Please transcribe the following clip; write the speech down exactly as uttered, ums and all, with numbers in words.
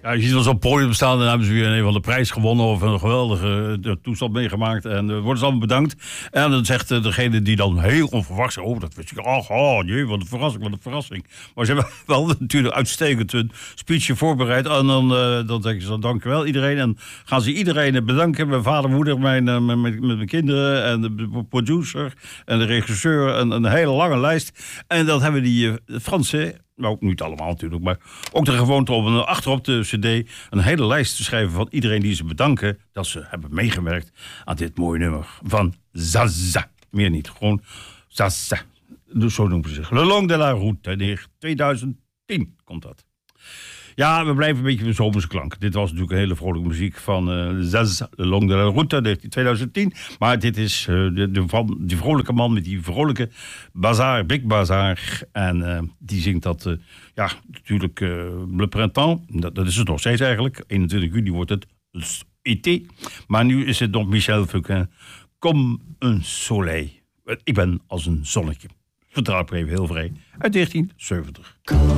Ja, je ziet wel zo'n podium staan en dan hebben ze weer een van de prijs gewonnen of een geweldige uh, toestand meegemaakt. En uh, worden ze allemaal bedankt. En dan zegt uh, degene die dan heel onverwachts, oh, dat wist ik, oh, oh jee, wat een verrassing, wat een verrassing. Maar ze hebben wel natuurlijk uitstekend hun speechje voorbereid. En dan, uh, dan zeggen ze dan dankjewel iedereen. En gaan ze iedereen bedanken. Mijn vader, moeder, mijn, uh, met, met mijn kinderen en de producer en de regisseur. En een hele lange lijst. En dat hebben die uh, Fransen... Maar ook niet allemaal natuurlijk, maar ook de gewoonte om een, achterop de cd een hele lijst te schrijven van iedereen die ze bedanken dat ze hebben meegewerkt aan dit mooie nummer van Zaza. Meer niet, gewoon Zaza. Dus zo noemen ze zich. Le Long de la Route, twintig tien komt dat. Ja, we blijven een beetje met zomerse klanken. Dit was natuurlijk een hele vrolijke muziek van uh, Zaza, Le Long de la Route, twintig tien. Maar dit is uh, de, de, van die vrolijke man met die vrolijke bazaar, Big Bazaar. En uh, die zingt dat, uh, ja, natuurlijk uh, Le Printemps. Dat, dat is het nog steeds eigenlijk. eenentwintig juli wordt het été. Maar nu is het nog Michel Fugain. Comme un soleil. Ik ben als een zonnetje. Vertrouw ik even heel vrij. Uit negentien zeventig.